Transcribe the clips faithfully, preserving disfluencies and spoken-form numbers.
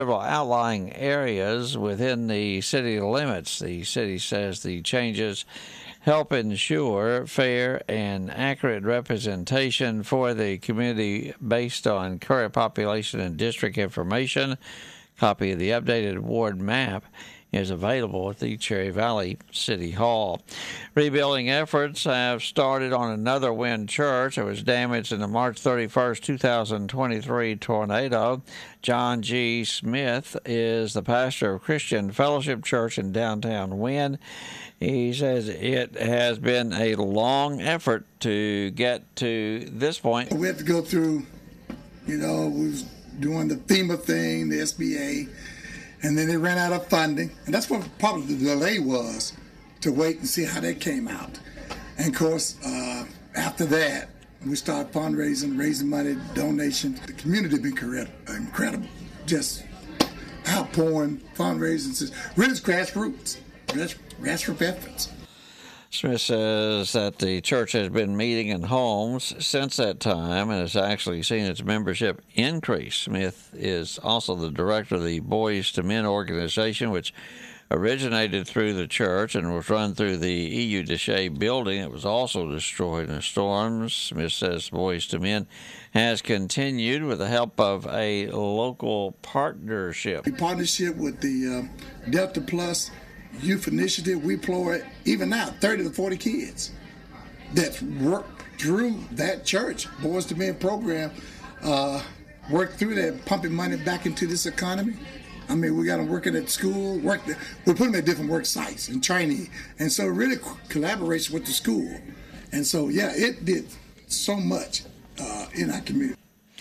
several outlying areas within the city limits. The city says the changes help ensure fair and accurate representation for the community based on current population and district information. Copy of the updated ward map is available at the Cherry Valley City Hall. Rebuilding efforts have started on another Wynn church that was damaged in the March thirty-first, two thousand twenty-three tornado. John G. Smith is the pastor of Christian Fellowship Church in downtown Wynn. He says it has been a long effort to get to this point. We had to go through, you know, we was doing the FEMA thing, the S B A, and then they ran out of funding. And that's what probably the delay was, to wait and see how that came out. And of course, uh, after that, we started fundraising, raising money, donations. The community has been incredible. Just outpouring, fundraising, really it's grassroots, grassroots efforts. Smith says that the church has been meeting in homes since that time and has actually seen its membership increase. Smith is also the director of the Boys to Men organization, which originated through the church and was run through the E U Deshay building. It was also destroyed in storms. Smith says Boys to Men has continued with the help of a local partnership. A partnership with the uh, Delta Plus Youth Initiative. We employ, even now, thirty to forty kids that work through that church, Boys to Men program, uh, work through that, pumping money back into this economy. I mean, we got them working at school, work. The, we put them at different work sites and training. And so really collaboration with the school. And so, yeah, it did so much uh, in our community.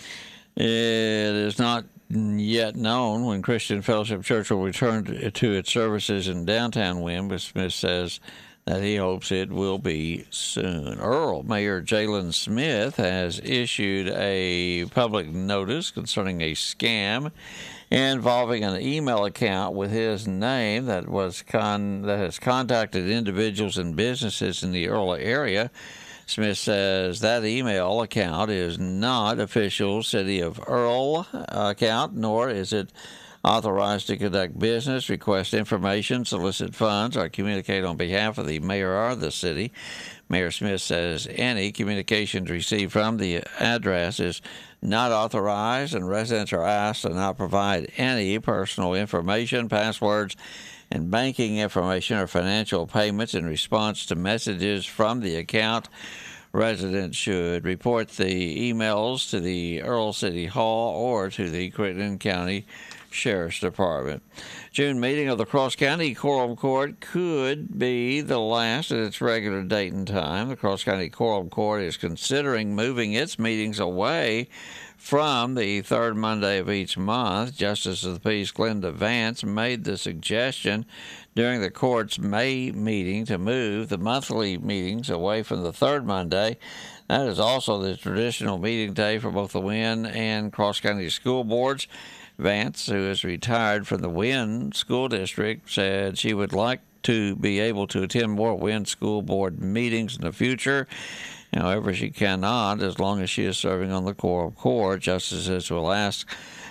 It is not yet known when Christian Fellowship Church will return to, to its services in downtown Wynn, but Smith says that he hopes it will be soon. Earl Mayor Jalen Smith has issued a public notice concerning a scam involving an email account with his name that was con that has contacted individuals and businesses in the Earl area. Smith says that email account is not official City of Earl account, nor is it authorized to conduct business, request information, solicit funds, or communicate on behalf of the mayor or the city. Mayor Smith says any communications received from the address is not authorized, and residents are asked to not provide any personal information, passwords, and banking information or financial payments in response to messages from the account. Residents should report the emails to the Earl City Hall or to the Crittenden County Sheriff's Department. June meeting of the Cross County Quorum Court could be the last at its regular date and time. The Cross County Quorum Court is considering moving its meetings away from the third Monday of each month. Justice of the Peace Glenda Vance made the suggestion during the court's May meeting to move the monthly meetings away from the third Monday. That is also the traditional meeting day for both the Wynn and Cross County school boards. Vance, who is retired from the Wynn School District, said she would like to be able to attend more Wynn School Board meetings in the future. However, she cannot as long as she is serving on the Quorum Court. Justices will ask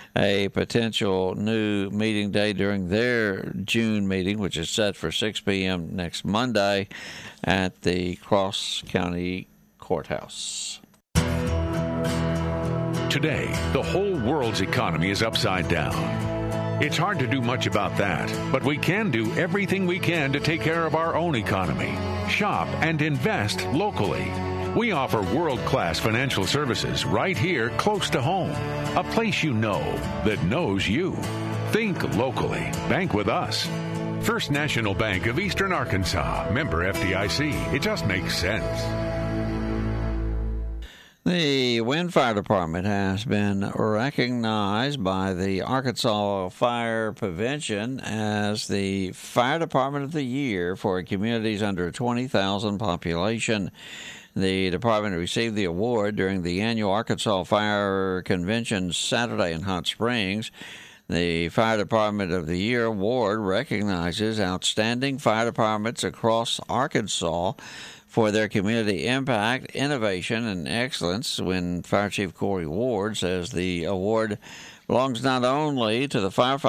a potential new meeting day during their June meeting, which is set for six p.m. next Monday at the Cross County Courthouse. Today, the whole world's economy is upside down. It's hard to do much about that, but we can do everything we can to take care of our own economy. Shop and invest locally. We offer world-class financial services right here close to home. A place you know that knows you. Think locally. Bank with us. First National Bank of Eastern Arkansas. Member F D I C. It just makes sense. The Wynn Fire Department has been recognized by the Arkansas Fire Prevention as the Fire Department of the Year for communities under twenty thousand population. The department received the award during the annual Arkansas Fire Convention Saturday in Hot Springs. The Fire Department of the Year award recognizes outstanding fire departments across Arkansas for their community impact, innovation, and excellence. When Fire Chief Corey Ward says the award belongs not only to the firefighters